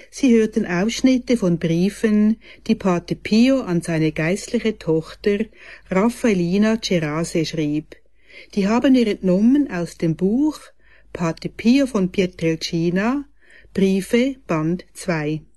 Sie hörten Ausschnitte von Briefen, die Pater Pio an seine geistliche Tochter Raffaellina Cerase schrieb. Die haben wir entnommen aus dem Buch Pater Pio von Pietrelcina, Briefe, Band 2.